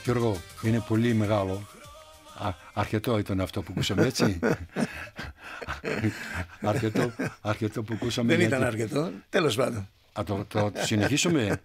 Γιώργο, είναι πολύ μεγάλο. Αρκετό ήταν αυτό που ακούσαμε, έτσι. αρκετό που ακούσαμε. Δεν ήταν αρκετό, τέλος πάντων. Το συνεχίσουμε.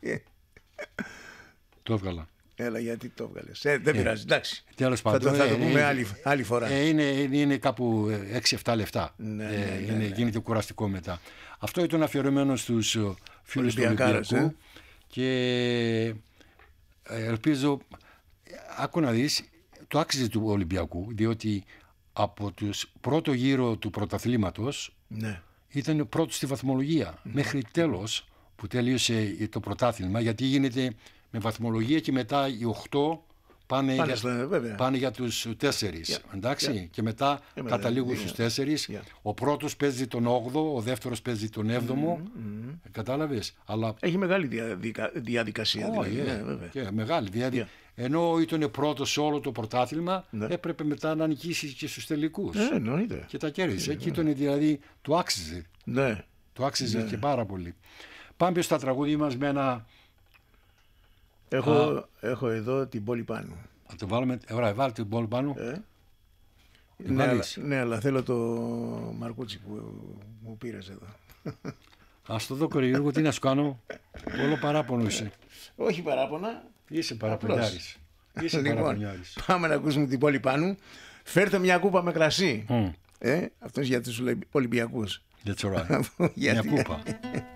Το έβγαλα. Έλα, γιατί το έβγαλες. Δεν πειράζει, εντάξει. Τέλος πάντων. Θα το πούμε άλλη φορά. Είναι κάπου 6-7 λεπτά. Γίνεται κουραστικό μετά. Αυτό ήταν αφιερωμένο στους φίλους του Ολυμπιακού. Και ελπίζω, άκου να δεις, το άξιζε του Ολυμπιακού, διότι από τους πρώτο γύρο του πρωταθλήματος ήταν πρώτος στη βαθμολογία. Μέχρι τέλος που τέλειωσε το πρωτάθλημα, γιατί γίνεται με βαθμολογία και μετά οι 8 πάνε για τους 4. Εντάξει, και μετά καταλήγουν στους 4. Ο πρώτος παίζει τον 8ο, ο δεύτερος παίζει τον 7ο. Κατάλαβες. Αλλά έχει μεγάλη διαδικασία. Και μεγάλη διαδικασία. Ενώ ήταν πρώτος σε όλο το πρωτάθλημα, έπρεπε μετά να νικήσει και στους τελικούς. Και τα κέρδισε. Εκεί ήταν, δηλαδή, του άξιζε. Του άξιζε και πάρα πολύ. Πάμε στα τραγούδια μας με ένα. Έχω εδώ την πόλη πάνω. Θα το βάλουμε. Ωραία, βάλτε την πόλη πάνω. Ναι, αλλά θέλω το Μαρκούτσι που μου πήρες εδώ. Ας το δω, Γιώργο, τι να σου κάνω. Όλο παράπονο είσαι. Όχι παράπονα. Είσαι παραπονιάρης. Λοιπόν, πάμε να ακούσουμε την πόλη πάνω. Φέρτε μια κούπα με κρασί. Αυτός για τους Ολυμπιακούς. That's all right. Μια κούπα.